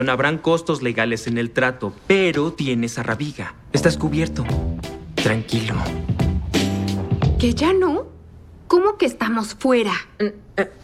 Habrán costos legales en el trato, pero tienes a Raviga. Estás cubierto. Tranquilo. ¿Que ya no? ¿Cómo que estamos fuera?